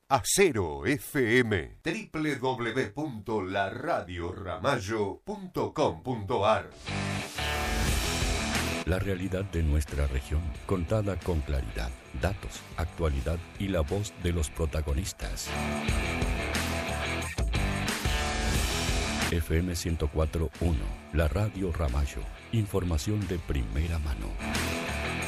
Acero FM, www.laradioramallo.com.ar. La realidad de nuestra región, contada con claridad, datos, actualidad y la voz de los protagonistas. FM 104.1, la Radio Ramallo. Información de primera mano.